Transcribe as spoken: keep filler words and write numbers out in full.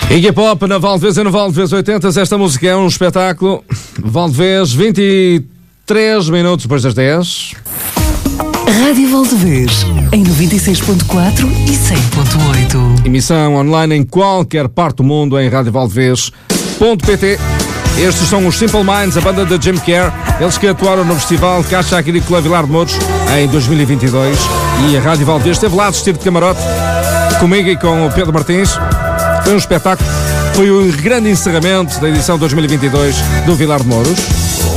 Iggy Pop na Valdevez e no Valdevez oitenta. Esta música é um espetáculo. Valdevez, vinte e três minutos depois das dez. Rádio Valdevez em noventa e seis ponto quatro e cem ponto oito. Emissão online em qualquer parte do mundo em rádio valdevez ponto pt. Estes são os Simple Minds, a banda de Jim Kerr. Eles que atuaram no festival Caixa Agrícola Vilar de Mouros em dois mil e vinte e dois. E a Rádio Valdevez esteve lá a assistir de camarote comigo e com o Pedro Martins. Foi um espetáculo. Foi o grande encerramento da edição dois mil e vinte e dois do Vilar de Mouros.